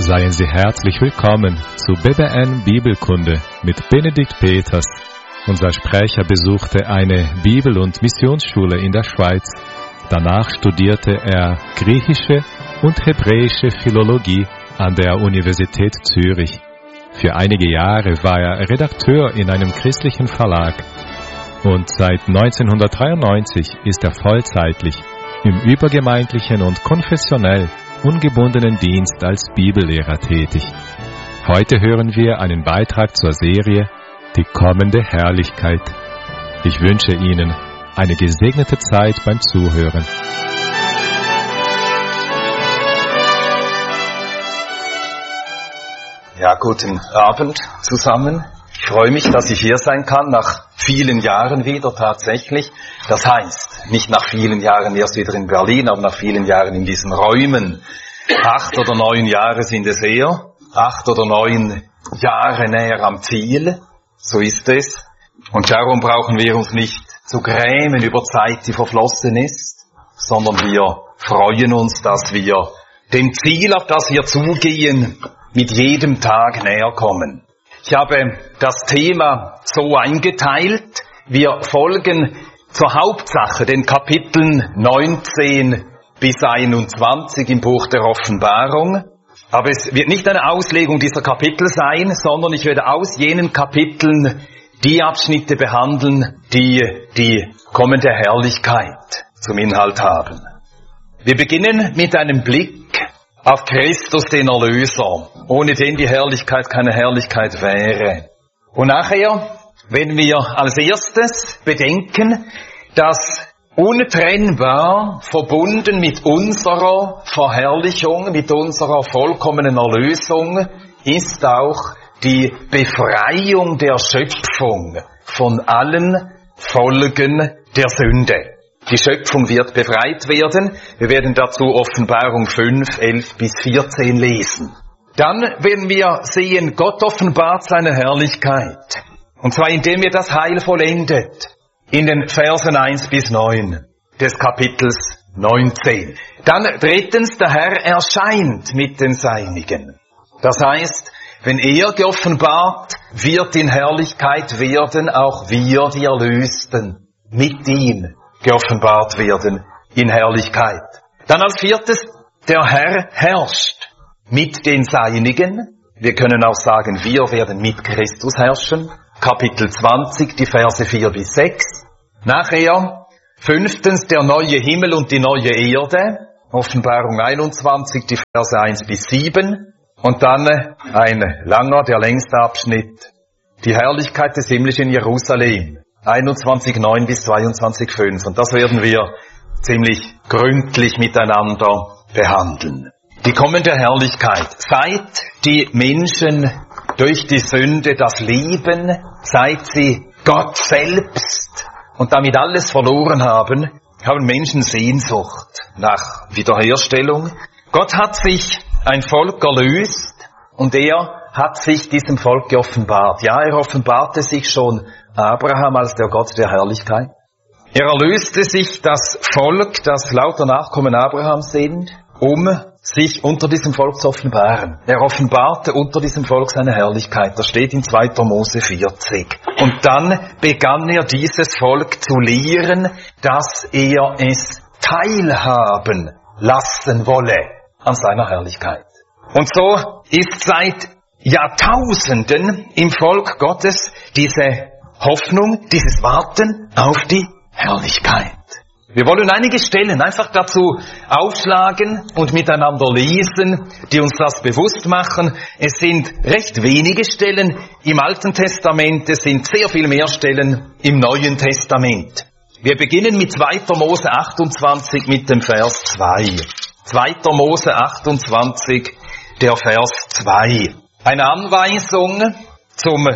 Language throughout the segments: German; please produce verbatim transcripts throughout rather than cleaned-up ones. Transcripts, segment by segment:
Seien Sie herzlich willkommen zu B B N Bibelkunde mit Benedikt Peters. Unser Sprecher besuchte eine Bibel- und Missionsschule in der Schweiz. Danach studierte er griechische und hebräische Philologie an der Universität Zürich. Für einige Jahre war er Redakteur in einem christlichen Verlag. Und seit neunzehnhundertdreiundneunzig ist er vollzeitlich im übergemeindlichen und konfessionell ungebundenen Dienst als Bibellehrer tätig. Heute hören wir einen Beitrag zur Serie Die kommende Herrlichkeit. Ich wünsche Ihnen eine gesegnete Zeit beim Zuhören. Ja, guten Abend zusammen. Ich freue mich, dass ich hier sein kann, nach vielen Jahren wieder tatsächlich. Das heißt, nicht nach vielen Jahren erst wieder in Berlin, aber nach vielen Jahren in diesen Räumen. Acht oder neun Jahre sind es eher. Acht oder neun Jahre näher am Ziel. So ist es. Und darum brauchen wir uns nicht zu grämen über Zeit, die verflossen ist, sondern wir freuen uns, dass wir dem Ziel, auf das wir zugehen, mit jedem Tag näher kommen. Ich habe das Thema so eingeteilt. Wir folgen zur Hauptsache den Kapiteln neunzehn bis einundzwanzig im Buch der Offenbarung. Aber es wird nicht eine Auslegung dieser Kapitel sein, sondern ich werde aus jenen Kapiteln die Abschnitte behandeln, die die kommende Herrlichkeit zum Inhalt haben. Wir beginnen mit einem Blick auf Christus, den Erlöser, ohne den die Herrlichkeit keine Herrlichkeit wäre. Und nachher, wenn wir als erstes bedenken, dass untrennbar verbunden mit unserer Verherrlichung, mit unserer vollkommenen Erlösung, ist auch die Befreiung der Schöpfung von allen Folgen der Sünde. Die Schöpfung wird befreit werden. Wir werden dazu Offenbarung fünf, elf bis vierzehn lesen. Dann werden wir sehen, Gott offenbart seine Herrlichkeit. Und zwar indem er das Heil vollendet. In den Versen eins bis neun des Kapitels neunzehn. Dann drittens, der Herr erscheint mit den Seinigen. Das heißt, wenn er geoffenbart wird in Herrlichkeit, werden auch wir, die Erlösten, mit ihm geoffenbart werden in Herrlichkeit. Dann als viertes, der Herr herrscht mit den Seinigen. Wir können auch sagen, wir werden mit Christus herrschen. Kapitel zwanzig, die Verse vier bis sechs. Nachher, fünftens, der neue Himmel und die neue Erde. Offenbarung einundzwanzig, die Verse eins bis sieben. Und dann ein langer, der längste Abschnitt, die Herrlichkeit des himmlischen Jerusalem. einundzwanzig neun bis zweiundzwanzig fünf. Und das werden wir ziemlich gründlich miteinander behandeln. Die kommende Herrlichkeit. Seit die Menschen durch die Sünde das Leben, seit sie Gott selbst und damit alles verloren haben, haben Menschen Sehnsucht nach Wiederherstellung. Gott hat sich ein Volk erlöst und er hat sich diesem Volk geoffenbart. Ja, er offenbarte sich schon Abraham als der Gott der Herrlichkeit. Er erlöste sich das Volk, das lauter Nachkommen Abrahams sind, um sich unter diesem Volk zu offenbaren. Er offenbarte unter diesem Volk seine Herrlichkeit. Das steht in zweiter Mose vierzig. Und dann begann er dieses Volk zu lehren, dass er es teilhaben lassen wolle an seiner Herrlichkeit. Und so ist seit Jahrtausenden im Volk Gottes diese Hoffnung, dieses Warten auf die Herrlichkeit. Wir wollen einige Stellen einfach dazu aufschlagen und miteinander lesen, die uns das bewusst machen. Es sind recht wenige Stellen im Alten Testament, es sind sehr viel mehr Stellen im Neuen Testament. Wir beginnen mit zweiter Mose achtundzwanzig mit dem Vers zwei. zweiter Mose achtundzwanzig, der Vers zwei. Eine Anweisung zum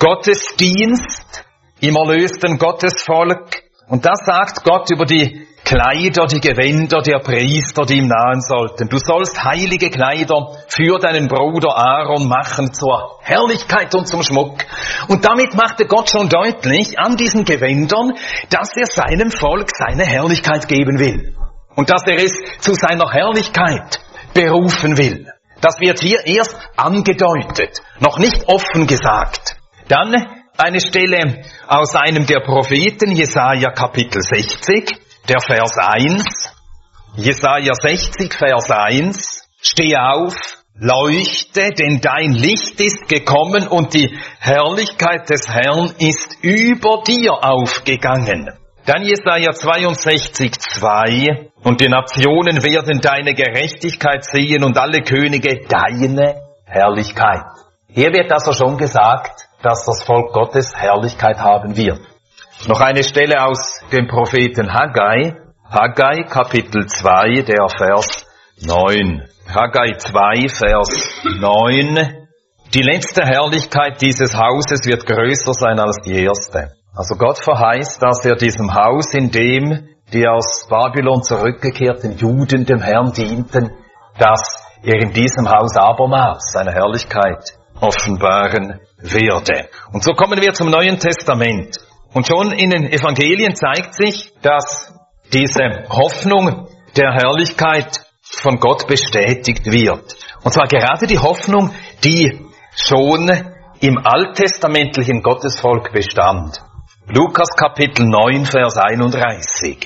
Gottesdienst im erlösten Gottesvolk. Und das sagt Gott über die Kleider, die Gewänder der Priester, die ihm nahen sollten. Du sollst heilige Kleider für deinen Bruder Aaron machen zur Herrlichkeit und zum Schmuck. Und damit machte Gott schon deutlich an diesen Gewändern, dass er seinem Volk seine Herrlichkeit geben will. Und dass er es zu seiner Herrlichkeit berufen will. Das wird hier erst angedeutet, noch nicht offen gesagt. Dann eine Stelle aus einem der Propheten, Jesaja Kapitel sechzig, der Vers eins. Jesaja sechzig, Vers eins. Steh auf, leuchte, denn dein Licht ist gekommen und die Herrlichkeit des Herrn ist über dir aufgegangen. Dann Jesaja zweiundsechzig, zwei. Und die Nationen werden deine Gerechtigkeit sehen und alle Könige deine Herrlichkeit. Hier wird also schon gesagt, dass das Volk Gottes Herrlichkeit haben wird. Noch eine Stelle aus dem Propheten Haggai. Haggai, Kapitel zwei, der Vers neun. Haggai zwei, Vers neun. Die letzte Herrlichkeit dieses Hauses wird größer sein als die erste. Also Gott verheißt, dass er diesem Haus, in dem die aus Babylon zurückgekehrten Juden dem Herrn dienten, dass er in diesem Haus abermals seine Herrlichkeit offenbaren werde. Und so kommen wir zum Neuen Testament. Und schon in den Evangelien zeigt sich, dass diese Hoffnung der Herrlichkeit von Gott bestätigt wird. Und zwar gerade die Hoffnung, die schon im alttestamentlichen Gottesvolk bestand. Lukas Kapitel neun, Vers einunddreißig.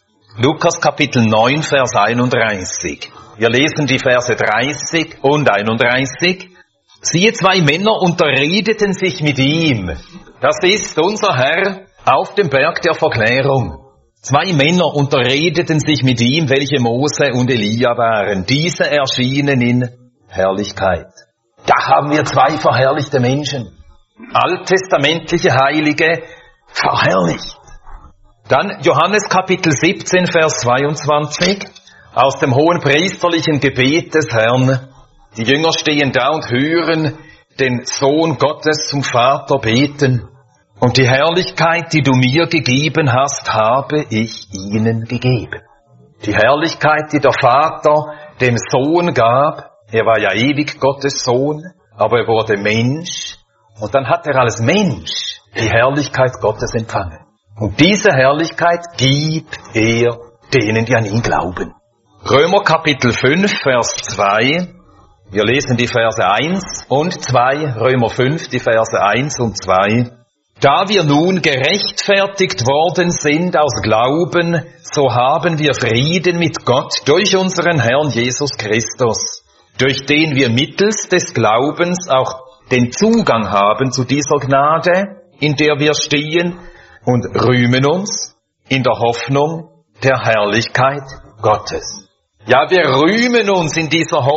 Lukas Kapitel neun, Vers einunddreißig. Wir lesen die Verse dreißig und einunddreißig. Siehe, zwei Männer unterredeten sich mit ihm. Das ist unser Herr auf dem Berg der Verklärung. Zwei Männer unterredeten sich mit ihm, welche Mose und Elia waren. Diese erschienen in Herrlichkeit. Da haben wir zwei verherrlichte Menschen. Alttestamentliche Heilige verherrlicht. Dann Johannes Kapitel siebzehn, Vers zweiundzwanzig. Aus dem hohen priesterlichen Gebet des Herrn. Die Jünger stehen da und hören den Sohn Gottes zum Vater beten. Und die Herrlichkeit, die du mir gegeben hast, habe ich ihnen gegeben. Die Herrlichkeit, die der Vater dem Sohn gab, er war ja ewig Gottes Sohn, aber er wurde Mensch. Und dann hat er als Mensch die Herrlichkeit Gottes empfangen. Und diese Herrlichkeit gibt er denen, die an ihn glauben. Römer Kapitel fünf, Vers zwei. Wir lesen die Verse eins und zwei, Römer fünf, die Verse eins und zwei. Da wir nun gerechtfertigt worden sind aus Glauben, so haben wir Frieden mit Gott durch unseren Herrn Jesus Christus, durch den wir mittels des Glaubens auch den Zugang haben zu dieser Gnade, in der wir stehen, und rühmen uns in der Hoffnung der Herrlichkeit Gottes. Ja, wir rühmen uns in dieser Hoffnung